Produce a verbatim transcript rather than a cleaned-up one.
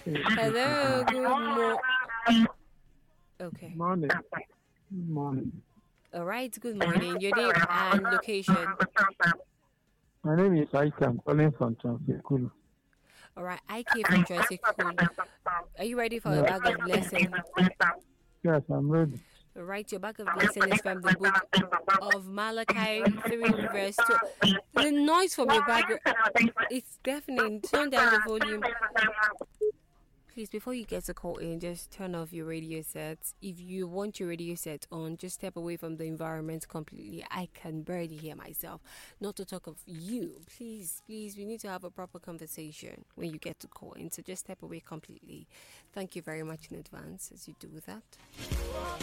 Hello, good morning. Okay. Morning. Morning. All right, good morning. Your name and location. My name is Aika. I'm calling from Transekulu. All right, I came from Jurassic School. Are you ready for a Yes. bag of blessing? Yes, I'm ready. All right, your bag of blessing is from the book of Malachi three, verse two. The noise from your background, it's deafening. Turn down the volume. Please, before you get a call in, just turn off your radio set. If you want your radio set on, just step away from the environment completely. I can barely hear myself. Not to talk of you. Please, please, we need to have a proper conversation when you get to call in. So just step away completely. Thank you very much in advance as you do that.